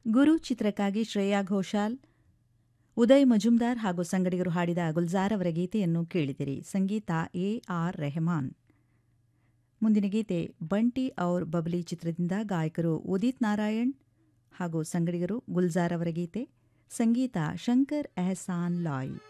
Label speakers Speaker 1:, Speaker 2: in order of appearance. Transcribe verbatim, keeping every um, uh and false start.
Speaker 1: ಗುರು ಚಿತ್ರಕ್ಕಾಗಿ ಶ್ರೇಯಾ ಘೋಷಾಲ್, ಉದಯ್ ಮಜುಮ್ದಾರ್ ಹಾಗೂ ಸಂಗಡಿಗರು ಹಾಡಿದ ಗುಲ್ಜಾರ್ ಅವರ ಗೀತೆಯನ್ನು ಕೇಳಿದಿರಿ. ಸಂಗೀತ ಎ ಆರ್ ರೆಹಮಾನ್. ಮುಂದಿನ ಗೀತೆ ಬಂಟಿ ಔರ್ ಬಬ್ಲಿ ಚಿತ್ರದಿಂದ ಗಾಯಕರು ಉದಿತ್ ನಾರಾಯಣ್ ಹಾಗೂ ಸಂಗಡಿಗರು ಗುಲ್ಜಾರ್ ಅವರ ಗೀತೆ. ಸಂಗೀತ ಶಂಕರ್ ಎಹಸಾನ್ ಲಾಯ್.